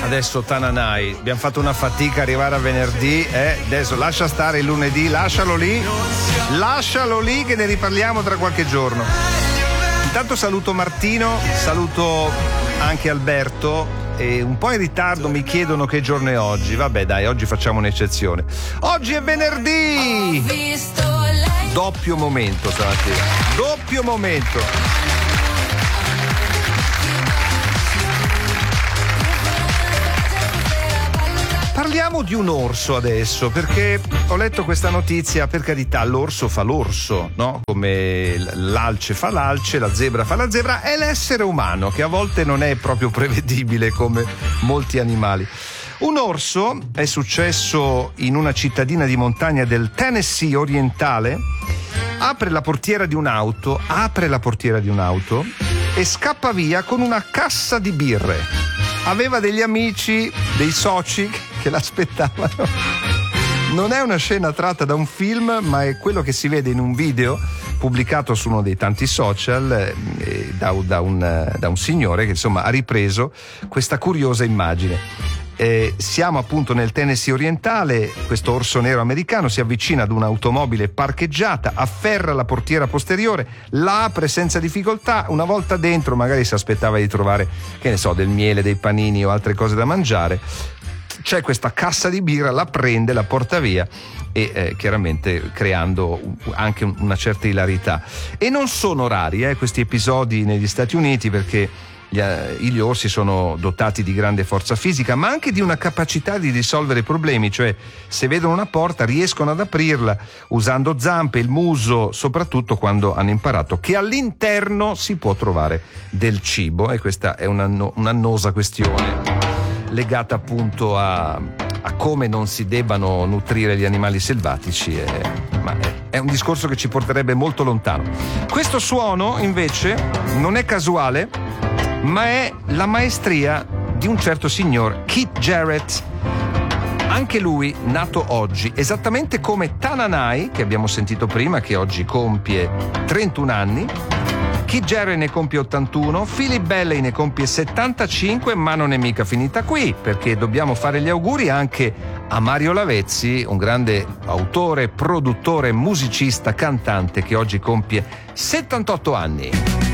Adesso Tananai, abbiamo fatto una fatica a arrivare a venerdì, adesso lascia stare il lunedì, lascialo lì che ne riparliamo tra qualche giorno. Intanto saluto Martino, saluto anche Alberto, e un po' in ritardo mi chiedono che giorno è oggi. Vabbè dai, oggi facciamo un'eccezione. Oggi è venerdì! Doppio momento stamattina, doppio momento. Parliamo di un orso adesso, perché ho letto questa notizia. Per carità, l'orso fa l'orso, no? Come l'alce fa l'alce, la zebra fa la zebra, è l'essere umano che a volte non è proprio prevedibile come molti animali. Un orso, è successo in una cittadina di montagna del Tennessee orientale, apre la portiera di un'auto e scappa via con una cassa di birre. Aveva degli amici, dei soci che l'aspettavano. Non è una scena tratta da un film, ma è quello che si vede in un video pubblicato su uno dei tanti social da un signore che insomma ha ripreso questa curiosa immagine. Siamo appunto nel Tennessee orientale. Questo orso nero americano si avvicina ad un'automobile parcheggiata, afferra la portiera posteriore, la apre senza difficoltà. Una volta dentro magari si aspettava di trovare, che ne so, del miele, dei panini o altre cose da mangiare. C'è questa cassa di birra, la prende, la porta via e chiaramente creando anche una certa ilarità. E non sono rari questi episodi negli Stati Uniti, perché gli orsi sono dotati di grande forza fisica, ma anche di una capacità di risolvere problemi, cioè se vedono una porta riescono ad aprirla usando zampe, il muso, soprattutto quando hanno imparato che all'interno si può trovare del cibo. E questa è un'annosa questione legata appunto a come non si debbano nutrire gli animali selvatici, ma è un discorso che ci porterebbe molto lontano. Questo suono invece non è casuale, ma è la maestria di un certo signor Keith Jarrett, anche lui nato oggi, esattamente come Tananai, che abbiamo sentito prima, che oggi compie 31 anni. Keith Jarrett ne compie 81, Philip Bailey ne compie 75, ma non è mica finita qui, perché dobbiamo fare gli auguri anche a Mario Lavezzi, un grande autore, produttore, musicista, cantante, che oggi compie 78 anni.